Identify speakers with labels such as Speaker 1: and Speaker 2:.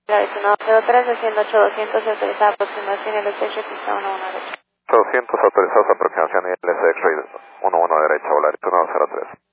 Speaker 1: La vez 103, desciendo 8200, autorizada aproximación y el estrecho pista 11 derecha.
Speaker 2: 200 autorizados aproximación y el X-ray 11 derecha, volar 103.